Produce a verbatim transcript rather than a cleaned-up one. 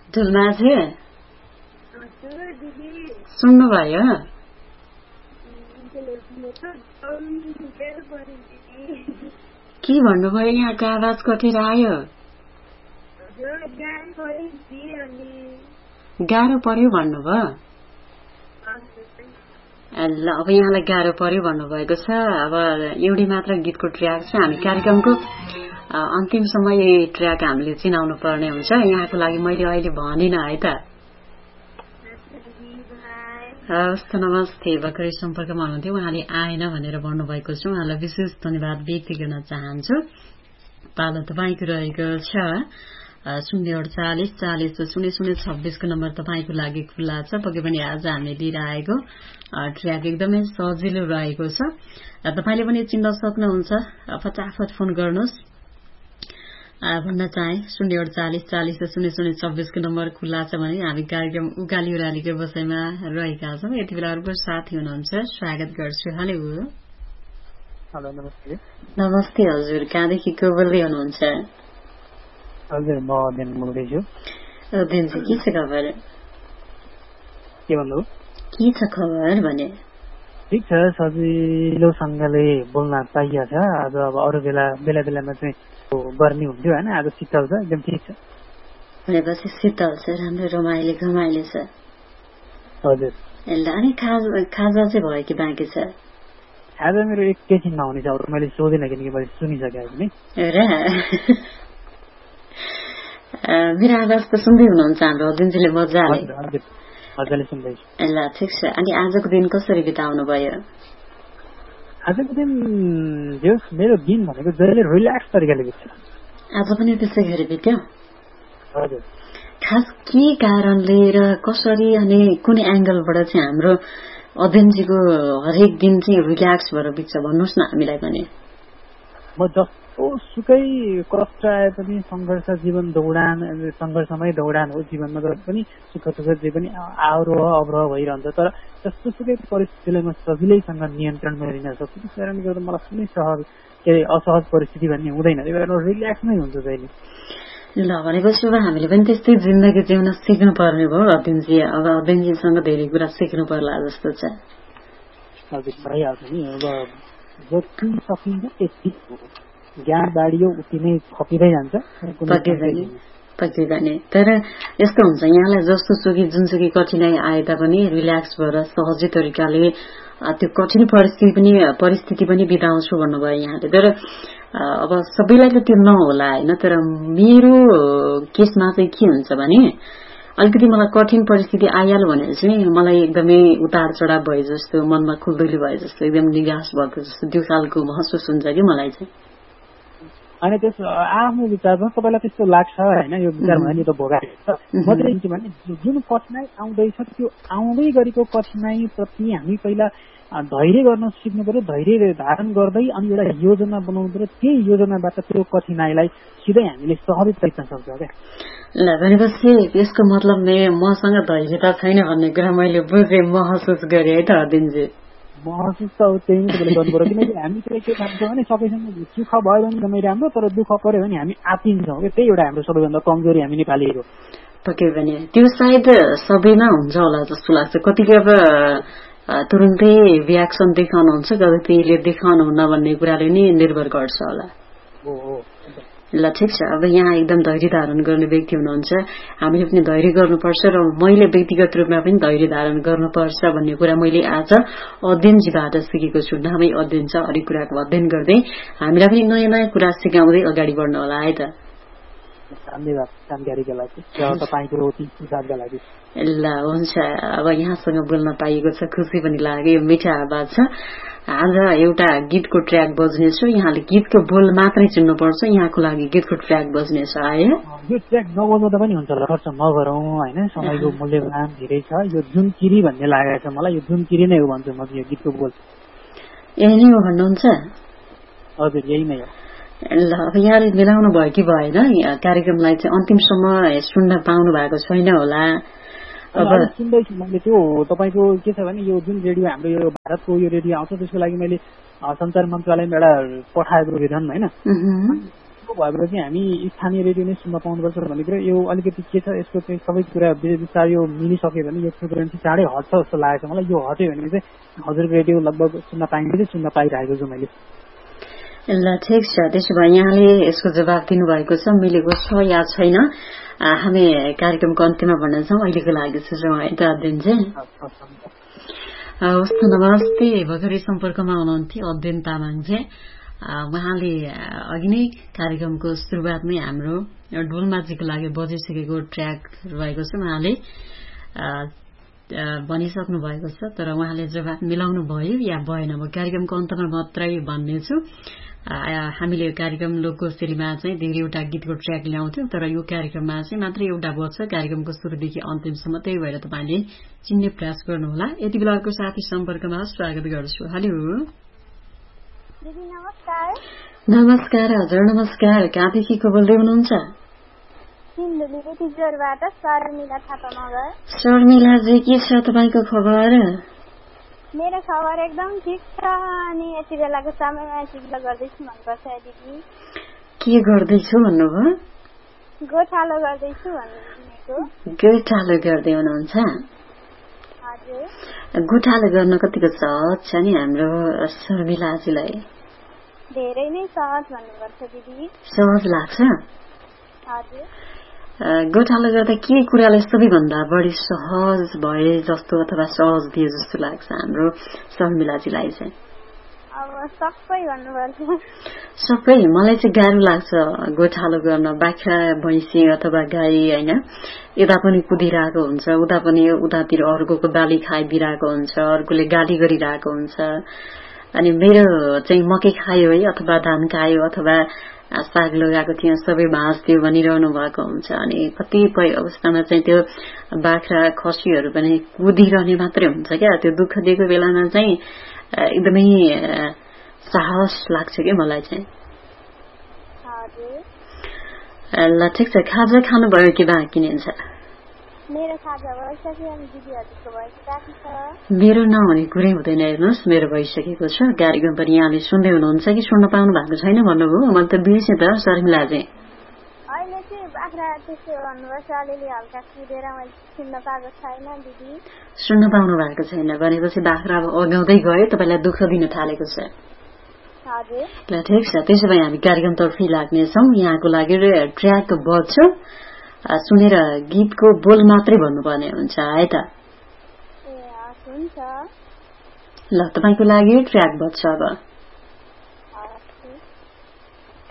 ढुलमाझे सुन्नुभयो? के भन्नुभयो? यहाँको आवाज कटेर आयो। गाह्रो पर्यो भन्नुभयो? ल अब यहाँलाई गाह्रो पर्यो भन्नुभएको छ। अब एउटै मात्र गीतको ट्र्याक छ। हामी कार्यक्रमको अन्तिम समय ट्र्याक हामीले चिनाउनु पर्ने हुन्छ। यहाँको लागि मैले अहिले भनिनँ है त। हवस् त, नमस्ते। भर्खरै सम्पर्कमा हुनुहुन्थ्यो, उहाँले आएन भनेर भन्नुभएको छ। उहाँलाई विशेष धन्यवाद व्यक्त गर्न चाहन्छु। पालो तपाईँको रहेको छ शून्य अडचालिस चालिस शून्य शून्य छब्बीसको नम्बर तपाईँको लागि खुल्ला छ। पक्कै पनि आज हामीले लिएर आएको ट्र्याक एकदमै सजिलो रहेको छ। तपाईँले पनि चिन्न सक्नुहुन्छ, फटाफट फोन गर्नुहोस्। भन्न चाहे शून्य अडचालिस चालिस शून्य शून्य छब्बीसको नम्बर खुल्ला छ भने हामी कार्यक्रम उकाली उरालीको विषयमा रहेका छौँ। यति बेला अर्को साथी हुनुहुन्छ, स्वागत गर्छु। हेलो। हेलो, नमस्ते। नमस्ते हजुर, कहाँदेखि को बोल्दै हुनुहुन्छ? हजुर, म अध्ययन बोल्दैछु। अध्ययन चाहिँ के छ खबर? के भन्नु? के छ खबर भने? ठिक छ, सजिलोसँगले बोल्न पाइया छ। आज अब अरू बेला बेला बेलामा चाहिँ गर्मी हुन्थ्यो होइन, आज शीतल छ, एकदम ठिक छ। भनेपछि शीतल छ, राम्रो रमाइलो घमाइलो छ। हजुर। अनि खाजा चाहिँ भयो कि बाँकी छ? खाजा मेरो एकैछिनमा हुनेछ, अरू मैले सोधिनँ किनकि मैले सुनिसकेँ नि। मेरो आवाज त सुन्दै हुनुहुन्छ हाम्रो अध्ययनजीले मजाले? मजाले सुन्दैछु। ल ठिक छ। अनि आजको दिन कसरी बिताउनु भयो? आजको दिन मेरो दिन भनेको जहिले रिल्याक्स तरिकाले बित्छ। आज पनि त्यसै गरी बित्यो? हजुर। खास के कारणले र कसरी अनि कुन एंगलबाट चाहिँ हाम्रो अध्ययनजीको हरेक दिन चाहिँ रिल्याक्स भएर बित्छ भन्नुहोस् न हामीलाई पनि। म जस्तो सुकै कष्ट आए पनि सङ्घर्ष जीवन दौडान सङ्घर्षमै दौडान हो जीवनमा, जस पनि सुख दुःख जे पनि आवरोह अवरोह भइरहन्छ, तर जस्तो सुकै परिस्थितिलाई म सजिलैसँग नियन्त्रणमा लिन सक्छु। त्यस कारणले गर्दा मलाई कुनै सहज के अरे असहज परिस्थिति भन्ने हुँदैन, त्यही भएर रिल्याक्स नै हुन्छ जहिले। ल भनेपछि अब हामीले पनि त्यस्तै जिन्दगी जिउन सिक्नु पर्ने भयो अध्ययनजी। अब अध्ययनजीसँग धेरै कुरा सिक्नु पर्ला जस्तो छ। हजुर, भइहाल्छ नि। अब जति सकिन्छ त्यति ज्ञान बाढियो उति नै थपिँदै जान्छ। पक्कै पनि। तर यस्तो हुन्छ, यहाँलाई जस्तो सुकै जुनसुकै कठिनाई आए तापनि रिल्याक्स भएर सहजै तरिकाले त्यो कठिन परिस्थिति पनि परिस्थिति पनि बिताउँछु भन्नुभयो यहाँले। तर अब सबैलाई त त्यो नहोला होइन, तर मेरो केसमा चाहिँ के हुन्छ भने अलिकति मलाई कठिन परिस्थिति आइहाल्यो भने चाहिँ मलाई एकदमै उतार चढाव भए जस्तो, मनमा खुल्दुली भए जस्तो, एकदम निराश भएको जस्तो त्यो खालको महसुस हुन्छ कि मलाई चाहिँ। अनि त्यस आफ्नो विचारमा तपाईँलाई त्यस्तो लाग्छ होइन, यो विचार भने त भोगाएको छ। म चाहिँ के भने जुन कठिनाई आउँदैछ त्यो आउँदै गरेको कठिनाई प्रति हामी पहिला धैर्य गर्न सिक्नु पर्यो। धैर्य धारण गर्दै अनि एउटा योजना बनाउनु पर्यो। त्यही योजनाबाट त्यो कठिनाईलाई सिधै हामीले सहजै तरिकन सक्छौँ क्या। ल भनेपछि यसको मतलब मसँग धैर्यता छैन भन्ने कुरा मैले बुझेँ, महसुस गरेँ है त अध्ययनजी। महसुस त त्यही नै तपाईँले गर्नु पर्यो, किनकि हामी चाहिँ के खान्छौँ भने सबैसँग सुख भयो भने एकदमै राम्रो, तर दुःख पऱ्यो भने हामी आत्तिन्छौँ क्या। त्यही एउटा हाम्रो सबैभन्दा कमजोरी हामी नेपालीहरू। पक्कै पनि त्यो सायद सबैमा हुन्छ होला जस्तो लाग्छ। कतिले अब तुरुन्तै रियाक्सन देखाउनुहुन्छ, कतिले देखाउनुहुन्न भन्ने कुराले नै निर्भर गर्छ होला। हो हो। ल ठिक छ। अब यहाँ एकदम धैर्य धारण गर्ने व्यक्ति हुनुहुन्छ, हामीले पनि धैर्य गर्नुपर्छ र मैले व्यक्तिगत रूपमा पनि धैर्य धारण गर्नुपर्छ भन्ने कुरा मैले आज अध्ययनजीबाट सिकेको छु। नामै अध्ययन छ, हरेक कुराको अध्ययन गर्दै हामीलाई पनि नयाँ नयाँ कुरा सिकाउँदै अगाडि बढ्नु होला है त। धन्यवाद जानकारीका लागि, तपाईँको सुझावका लागि। ल हुन्छ। अब यहाँसँग बोल्न पाइएको छ, खुसी पनि लाग्यो। मिठा आवाज छ। आज एउटा गीतको ट्र्याक बज्नेछ, यहाँले गीतको बोल मात्रै चिन्नुपर्छ। यहाँको लागि गीतको ट्र्याक बज्नेछ आयो। यो ट्र्याक नबजाउँदा पनि हुन्छ, खर्च नगरौँ होइन, समयको मूल्यवान धेरै छ। यो जुन किरी भन्ने लागेको छ मलाई, यो जुन किरी नै हो भन्छु म। यो गीतको बोल यही नै हो भन्नुहुन्छ? हजुर, यही नै हो। ल अब यहाँले मिलाउनु भयो कि भएन? कार्यक्रमलाई चाहिँ अन्तिमसम्म सुन्न पाउनु भएको छैन होला। अब सुन्दैछु मैले। त्यो तपाईँको के छ भने यो जुन रेडियो हाम्रो यो भारतको यो रेडियो आउँछ, त्यसको लागि मैले सञ्चार मन्त्रालयमा एउटा पठाएको निवेदन होइन, भएपछि हामी स्थानीय रेडियो नै सुन्न पाउनुपर्छ भन्ने कुरा यो अलिकति के छ यसको चाहिँ सबै कुरा बिस्तारै यो मिलिसक्यो भने यो फ्रिक्वेन्सी चाँडै हट्छ जस्तो लागेको छ मलाई। यो हट्यो भने चाहिँ हजुरको रेडियो लगभग सुन्न पाइन्छ सुन्न पाइरहेको छु मैले। ल ठिक छ, त्यसो भए यहाँले यसको जवाब दिनुभएको छ, मिलेको छ या छैन हामी कार्यक्रमको अन्त्यमा भन्न छौँ। अहिलेको लागि सुझाव है त अध्ययन चाहिँ हवस् त। नमस्ते, भर्खरै सम्पर्कमा हुनुहुन्थ्यो अध्ययन तामाङ चाहिँ। उहाँले अघि नै कार्यक्रमको सुरुवातमै हाम्रो डोलमाजीको लागि बजिसकेको ट्र्याक रहेको छ उहाँले भनिसक्नु भएको छ, तर उहाँले जवाब मिलाउनु भयो या भएन म कार्यक्रमको अन्तमा मात्रै भन्नेछु। हामीले कार्यक्रम लोकगोष्ठीमा चाहिँ धेरैवटा गीतको ट्र्याक ल्याउँथ्यौं, तर यो कार्यक्रममा चाहिँ मात्र एउटा बज्छ कार्यक्रमको सुरुदेखि अन्तिमसम्म। त्यही भएर तपाईँले चिन्ने प्रयास गर्नुहोला। यति बेलाको साथी सम्पर्कमा स्वागत गर्छु। हेलो नमस्कार। नमस्कार हजुर, नमस्कार। कहाँदेखि को बोल्दै हुनुहुन्छ? शर्मिलाजी, के छ तपाईँको खबर? मेरो खबर एकदम ठिक छ। अनि यति बेलाको समयमा चिल्ला गर्दैछु भन्नुपर्छ दिदी। के गर्दैछु भन्नुभयो? गोठालो गर्दैछु भन्नुभएको। गोठालो गर्दै हुनुहुन्छ? हजुर। गोठालो गर्न कतिको सहज छ नि हाम्रो शर्मिलाजीलाई? धेरै नै सहज भन्नुपर्छ दिदी। सहज लाग्छ? हजुर। गोठालो गर्दा के कुराले सबैभन्दा बढी सहज भए जस्तो अथवा सहज दिए जस्तो लाग्छ हाम्रो शर्मिलाजीलाई चाहिँ? अब सबै भन्नुपर्छ। सबै? मलाई चाहिँ गाह्रो लाग्छ गोठालो गर्न। बाख्रा भैँसी अथवा गाई होइन, यता पनि कुदिरहेको हुन्छ, उता पनि उतातिर अर्कोको बाली खाइदिरहेको हुन्छ, अर्कोले गाली गरिरहेको हुन्छ। अनि मेरो चाहिँ मकै खायो है अथवा धान खायो अथवा साग लगाएको थियो सबै भाँच्थ्यो भनिरहनु भएको हुन्छ। अनि कतिपय अवस्थामा चाहिँ त्यो बाख्रा खसीहरू पनि कुदिरहने मात्रै हुन्छ क्या। त्यो दुःख दिएको बेलामा चाहिँ एकदमै साहस लाग्छ क्या मलाई चाहिँ। ल ठिक छ, खाजा खानुभयो कि बाँकी नै छ? मेरो खाजा भइसक्यो अनि दिदीहरुको भइसकेको छ। मेरो नहुने कुरै हुँदैन, हेर्नुहोस् मेरो भइसकेको छ। कार्यक्रम पनि यहाँले सुन्दै हुनुहुन्छ कि सुन्न पाउनु भएको छैन भन्नुभयो? मैले त बिर्सेँ त शर्मिला चाहिँ। अहिले चाहिँ बाख्रा त्यसो भन्नुपर्छ, अलिअलि हल्का कुदेर मैले सुन्न पाएको छैन दिदी। सुन्न पाउनु भएको छैन भनेपछि बाख्रा अगाउँदै गयो, तपाईँलाई दुःख दिन थालेको छ। हजुर। ल ठिक छ, त्यसो भए हामी कार्यक्रमतर्फै लाग्नेछौँ। यहाँको लागि ट्र्याक बज्छ, सुनेर गीतको बोल मात्रै भन्नुपर्ने हुन्छ है त? ए हुन्छ। ल तपाईँको लागि ट्र्याक बज्छ अब।